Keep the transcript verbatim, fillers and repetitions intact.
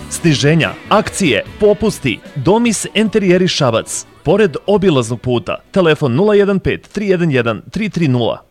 Sniženja, akcije, popusti. Domis Enterijeri Šabac. Pored obilaznog puta. Telefon nula jedan pet tri jedan jedan tri tri nula.